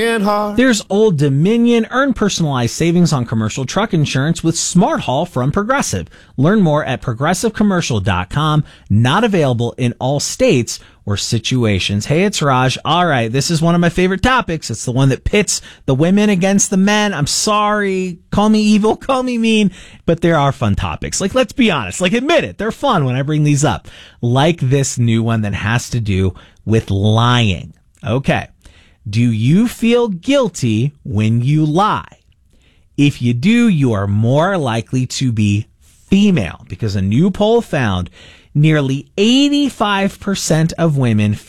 There's Old Dominion. Earn personalized savings on commercial truck insurance with Smart Haul from Progressive. Learn more at progressivecommercial.com. Not available in all states or situations. Hey, it's Raj. All right, this is one of my favorite topics. It's the one that pits the women against the men. I'm sorry. Call me evil, call me mean, but there are fun topics. Like, let's be honest. Like, admit it. They're fun when I bring these up. Like this new one that has to do with lying. Okay. Do you feel guilty when you lie? If you do, you are more likely to be female, because a new poll found nearly 85% of women